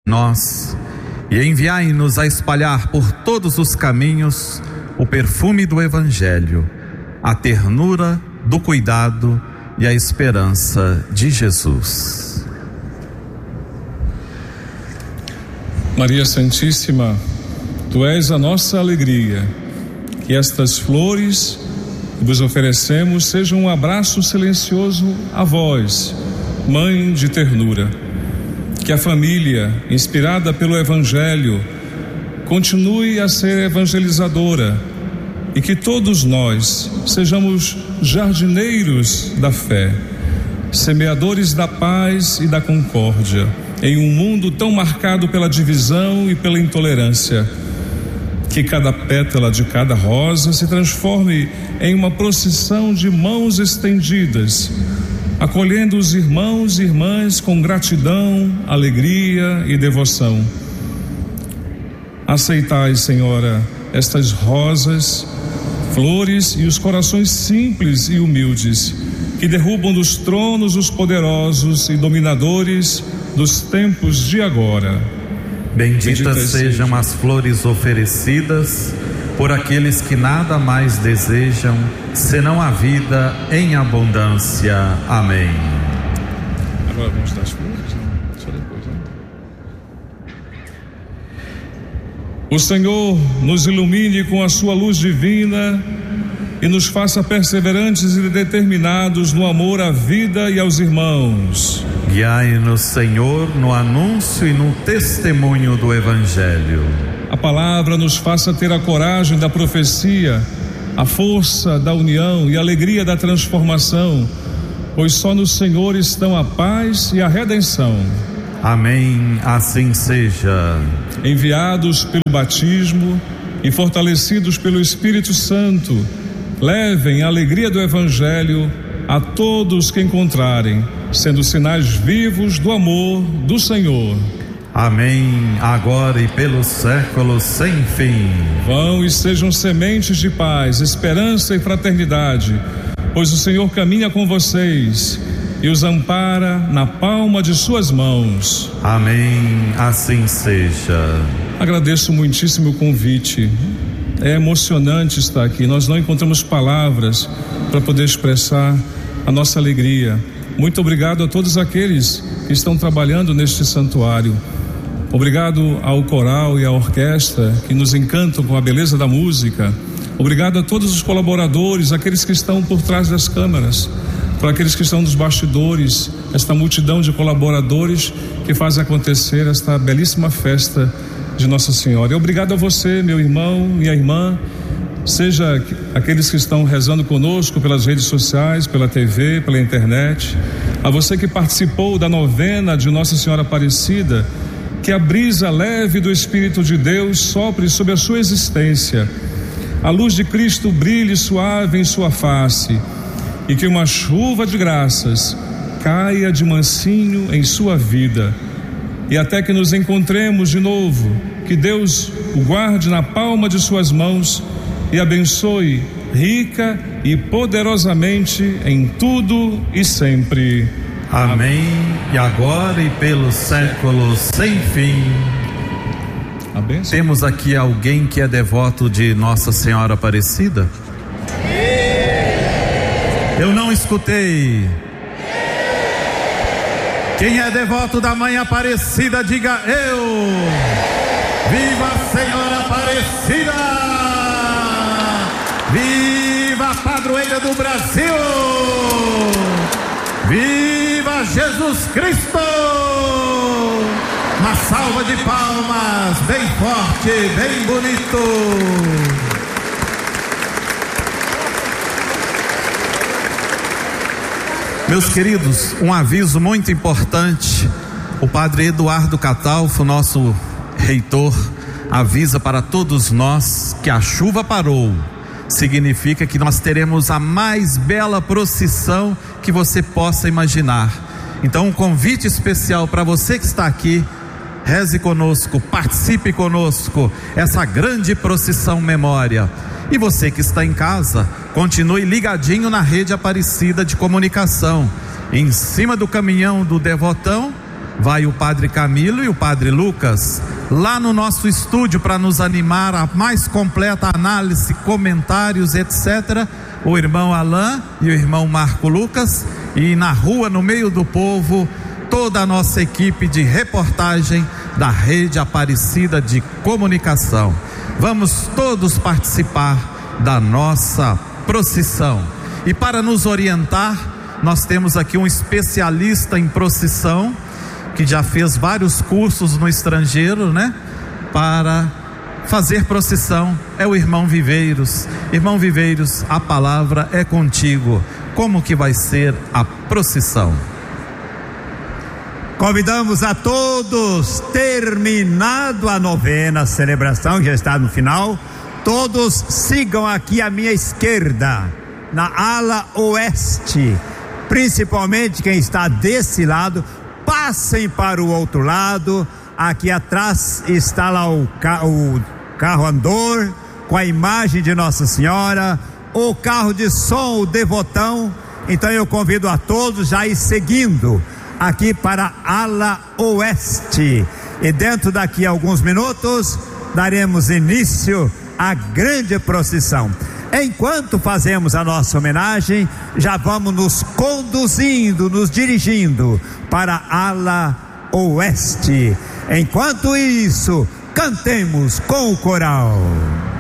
nós e enviai-nos a espalhar por todos os caminhos o perfume do Evangelho, a ternura do cuidado e a esperança de Jesus. Maria Santíssima, Tu és a nossa alegria. Que estas flores que vos oferecemos sejam um abraço silencioso a vós, Mãe de ternura. Que a família, inspirada pelo Evangelho, continue a ser evangelizadora e que todos nós sejamos jardineiros da fé, semeadores da paz e da concórdia, em um mundo tão marcado pela divisão e pela intolerância. Que cada pétala de cada rosa se transforme em uma procissão de mãos estendidas, acolhendo os irmãos e irmãs com gratidão, alegria e devoção. Aceitai, Senhora, estas rosas, flores e os corações simples e humildes que derrubam dos tronos os poderosos e dominadores dos tempos de agora. Benditas sejam as flores oferecidas por aqueles que nada mais desejam senão a vida em abundância. Amém. Agora vamos dar as flores? Só depois, né? O Senhor nos ilumine com a sua luz divina e nos faça perseverantes e determinados no amor à vida e aos irmãos. Guiai-nos, Senhor, no anúncio e no testemunho do Evangelho. A palavra nos faça ter a coragem da profecia, a força da união e a alegria da transformação, pois só no Senhor estão a paz e a redenção. Amém, assim seja. Enviados pelo batismo e fortalecidos pelo Espírito Santo, levem a alegria do Evangelho a todos que encontrarem, sendo sinais vivos do amor do Senhor. Amém, agora e pelos séculos sem fim. Vão e sejam sementes de paz, esperança e fraternidade, pois o Senhor caminha com vocês e os ampara na palma de suas mãos. Amém, assim seja. Agradeço muitíssimo o convite. É emocionante estar aqui. Nós não encontramos palavras para poder expressar a nossa alegria. Muito obrigado a todos aqueles que estão trabalhando neste santuário. Obrigado ao coral e à orquestra que nos encantam com a beleza da música. Obrigado a todos os colaboradores, aqueles que estão por trás das câmeras, para aqueles que estão nos bastidores, esta multidão de colaboradores que fazem acontecer esta belíssima festa de Nossa Senhora. E obrigado a você, meu irmão e a irmã, seja aqueles que estão rezando conosco pelas redes sociais, pela TV, pela internet, a você que participou da novena de Nossa Senhora Aparecida, que a brisa leve do Espírito de Deus sopre sobre a sua existência, a luz de Cristo brilhe suave em sua face e que uma chuva de graças caia de mansinho em sua vida. E até que nos encontremos de novo, que Deus o guarde na palma de suas mãos e abençoe rica e poderosamente em tudo e sempre. Amém. E agora e pelos séculos sem fim. Temos aqui alguém que é devoto de Nossa Senhora Aparecida? Eu não escutei. Quem é devoto da Mãe Aparecida, diga eu. Viva a Senhora Aparecida! Viva a padroeira do Brasil! Viva Jesus Cristo! Uma salva de palmas, bem forte, bem bonito. Meus queridos, um aviso muito importante. O padre Eduardo Catalfo, nosso reitor, avisa para todos nós que a chuva parou. Significa que nós teremos a mais bela procissão que você possa imaginar. Então, um convite especial para você que está aqui: reze conosco, participe conosco, essa grande procissão memória. E você que está em casa, continue ligadinho na rede Aparecida de comunicação. Em cima do caminhão do Devotão, vai o Padre Camilo e o Padre Lucas. Lá no nosso estúdio, para nos animar a mais completa análise, comentários, etc., o irmão Alain e o irmão Marco Lucas. E na rua, no meio do povo, toda a nossa equipe de reportagem da Rede Aparecida de Comunicação. Vamos todos participar da nossa procissão. E para nos orientar, nós temos aqui um especialista em procissão, que já fez vários cursos no estrangeiro, né? Para fazer procissão, é o irmão Viveiros. Irmão Viveiros, a palavra é contigo. Como que vai ser a procissão? Convidamos a todos, terminado a novena, a celebração já está no final, todos sigam aqui à minha esquerda, na ala oeste, principalmente quem está desse lado, passem para o outro lado. Aqui atrás está lá o carro andor com a imagem de Nossa Senhora, o carro de som, o devotão. Então eu convido a todos já ir seguindo aqui para a ala oeste, e dentro daqui a alguns minutos daremos início à grande procissão. Enquanto fazemos a nossa homenagem, já vamos nos conduzindo, nos dirigindo para a ala oeste. Enquanto isso, cantemos com o coral.